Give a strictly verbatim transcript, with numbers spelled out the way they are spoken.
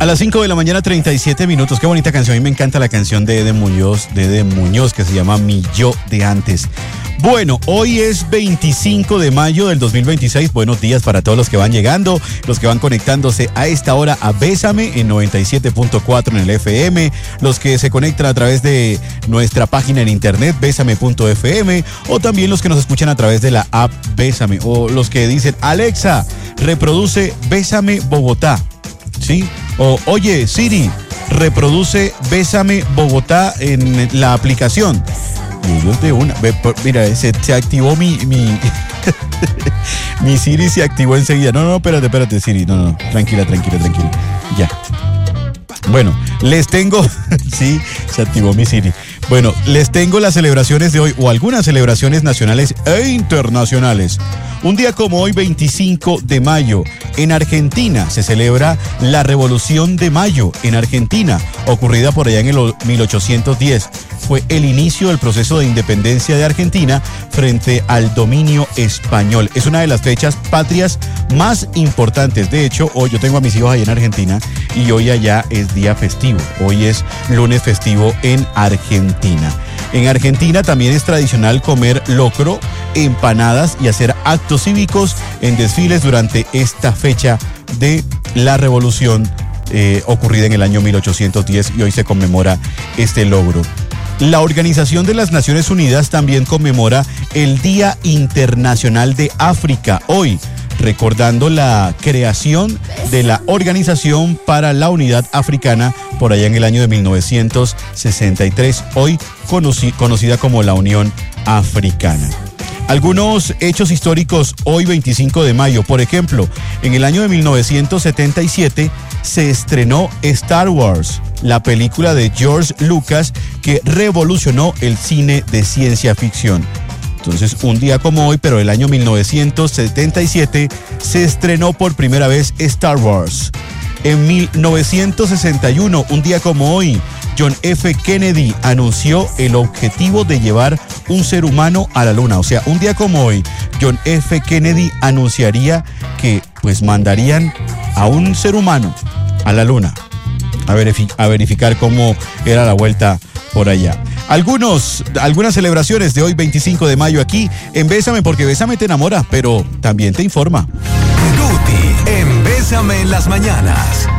A las cinco de la mañana, treinta y siete minutos. Qué bonita canción. A mí me encanta la canción de Ede Muñoz, de Ede Muñoz, que se llama Mi Yo de Antes. Bueno, hoy es veinticinco de mayo del dos mil veintiséis. Buenos días para todos los que van llegando, los que van conectándose a esta hora a Bésame en noventa y siete punto cuatro en el F M, los que se conectan a través de nuestra página en internet, bésame punto f m, o también los que nos escuchan a través de la app Bésame, o los que dicen, Alexa, reproduce Bésame Bogotá, ¿sí? O, oye, Siri, reproduce Bésame Bogotá en la aplicación. Y ellos de una, mira, se, se activó mi, mi, mi Siri se activó enseguida. No, no, espérate, espérate, Siri, no, no, tranquila, tranquila, tranquila, ya. Bueno, les tengo, sí, se activó mi Siri. Bueno, les tengo las celebraciones de hoy, o algunas celebraciones nacionales e internacionales. Un día como hoy, veinticinco de mayo, en Argentina se celebra la Revolución de Mayo en Argentina, ocurrida por allá en el mil ochocientos diez. Fue el inicio del proceso de independencia de Argentina frente al dominio español. Es una de las fechas patrias más importantes. De hecho, hoy yo tengo a mis hijos allá en Argentina y hoy allá es día festivo. Hoy es lunes festivo en Argentina. En Argentina también es tradicional comer locro, empanadas y hacer actos cívicos en desfiles durante esta fecha de la revolución eh, ocurrida en el año mil ochocientos diez, y hoy se conmemora este logro. La Organización de las Naciones Unidas también conmemora el Día Internacional de África hoy, recordando la creación de la Organización para la Unidad Africana por allá en el año de mil novecientos sesenta y tres, hoy conocí, conocida como la Unión Africana. Algunos hechos históricos hoy veinticinco de mayo. Por ejemplo, en el año de mil novecientos setenta y siete se estrenó Star Wars, la película de George Lucas que revolucionó el cine de ciencia ficción. Entonces, un día como hoy, pero el año mil novecientos setenta y siete, se estrenó por primera vez Star Wars. En mil novecientos sesenta y uno, un día como hoy, John F. Kennedy anunció el objetivo de llevar un ser humano a la luna. O sea, un día como hoy, John F. Kennedy anunciaría que pues mandarían a un ser humano a la luna a, verific- a verificar cómo era la vuelta por allá. Algunos, algunas celebraciones de hoy veinticinco de mayo aquí en Bésame, porque Bésame te enamora, pero también te informa. Guti en Bésame en las mañanas.